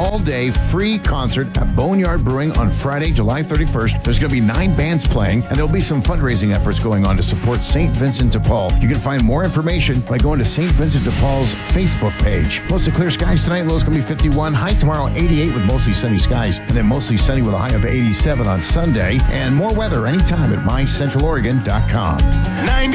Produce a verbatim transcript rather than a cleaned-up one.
all-day free concert at Boneyard Brewing on Friday, July thirty-first. There's going to be nine bands playing, and there'll be some fundraising efforts going on to support Saint Vincent de Paul. You can find more information by going to Saint Vincent de Paul's Facebook page. Mostly clear skies tonight. Low's going to be fifty-one. High tomorrow, eighty-eight with mostly sunny skies, and then mostly sunny with a high of eighty-seven on Sunday. And more weather anytime at my central oregon dot com. ninety